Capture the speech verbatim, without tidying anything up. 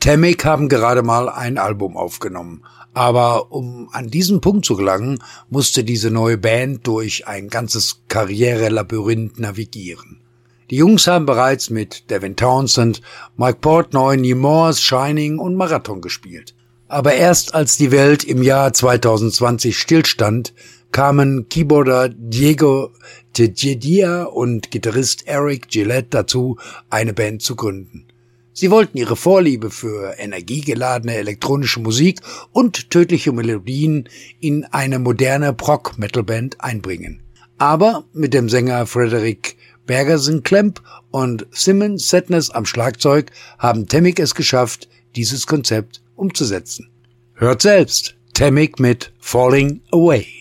Tamik haben gerade mal ein Album aufgenommen. Aber um an diesen Punkt zu gelangen, musste diese neue Band durch ein ganzes Karrierelabyrinth navigieren. Die Jungs haben bereits mit Devin Townsend, Mike Portnoy, Nemours, Shining und Marathon gespielt. Aber erst als die Welt im Jahr zwanzig zwanzig stillstand, kamen Keyboarder Diego Tejedia und Gitarrist Eric Gillette dazu, eine Band zu gründen. Sie wollten ihre Vorliebe für energiegeladene elektronische Musik und tödliche Melodien in eine moderne Prog-Metal-Band einbringen. Aber mit dem Sänger Frederick Bergersen-Klemp und Simon Sadness am Schlagzeug haben Tamik es geschafft, dieses Konzept umzusetzen. Hört selbst, Tamik mit Falling Away.